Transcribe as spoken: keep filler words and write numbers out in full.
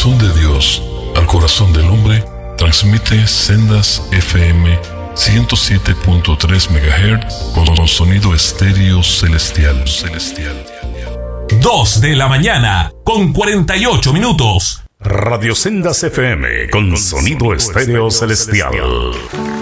corazón de Dios al corazón del hombre, transmite Sendas F M ciento siete punto tres megahertz con sonido estéreo celestial. celestial. dos de la mañana con cuarenta y ocho minutos. Radio Sendas F M con sonido estéreo celestial.